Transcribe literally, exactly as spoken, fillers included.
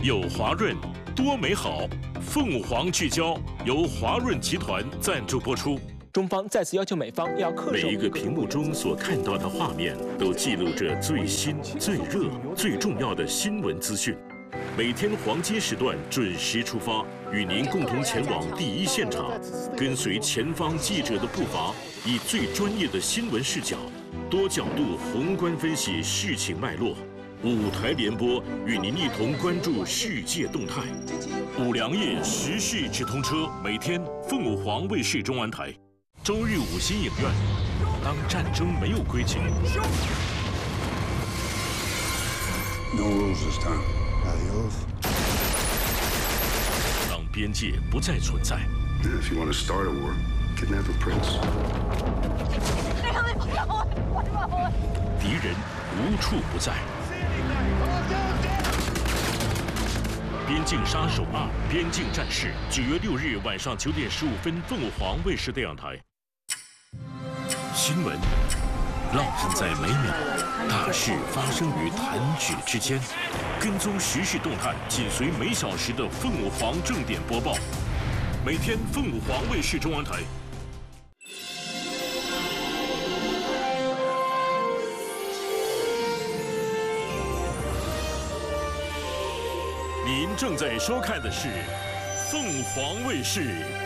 有华润，多美好。凤凰聚焦由华润集团赞助播出。 中方再次要求美方要恪守。 每一个屏幕中所看到的画面，都记录着最新、最热、最重要的新闻资讯。每天黄金时段准时出发，与您共同前往第一现场，跟随前方记者的步伐，以最专业的新闻视角，多角度宏观分析事情脉络。五台联播与您一同关注世界动态。五粮液时事直通车，每天凤凰卫视中文台。周日五星影院，当战争没有规矩。 No rules this time. Adios. 当边界不再存在。 If you want to start a war, kidnap a prince. 敌人无处不在。边境杀手二：边境战士，九月六日晚上九点十五分，凤凰卫视电视台。新闻烙印在每秒，大事发生于弹指之间。跟踪时事动态，紧随每小时的凤凰正点播报。每天凤凰卫视中文台。您正在收看的是凤凰卫视